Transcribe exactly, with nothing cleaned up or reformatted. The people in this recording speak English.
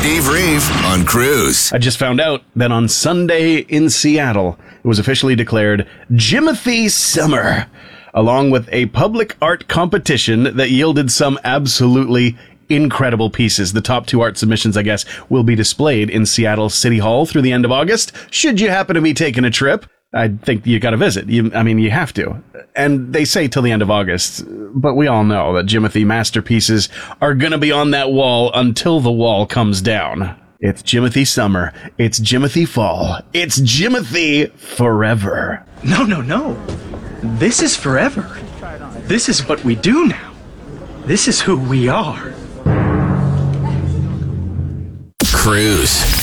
Steve Reeve on Cruise. I just found out that on Sunday in Seattle, it was officially declared Jimothy Summer, along with a public art competition that yielded some absolutely incredible pieces. The top two art submissions, I guess, will be displayed in Seattle City Hall through the end of August. Should you happen to be taking a trip, I think you got to visit. You, I mean, you have to. And they say till the end of August, but we all know that Jimothy masterpieces are going to be on that wall until the wall comes down. It's Jimothy Summer. It's Jimothy Fall. It's Jimothy forever. No, no, no. This is forever. This is what we do now. This is who we are. Cruise.